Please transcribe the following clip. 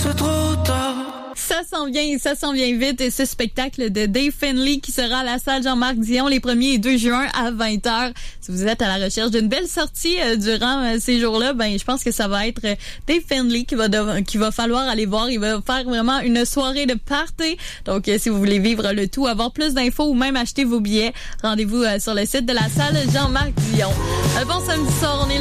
c'est trop tard. Ça s'en vient vite et ce spectacle de Dave Finlay qui sera à la salle Jean-Marc Dion les 1er et 2 juin à 20h. Si vous êtes à la recherche d'une belle sortie durant ces jours-là, ben je pense que ça va être Dave Finlay qu'il va falloir aller voir. Il va faire vraiment une soirée de party. Donc si vous voulez vivre le tout, avoir plus d'infos ou même acheter vos billets, rendez-vous sur le site de la salle Jean-Marc Dion. Bon samedi soir, on est là.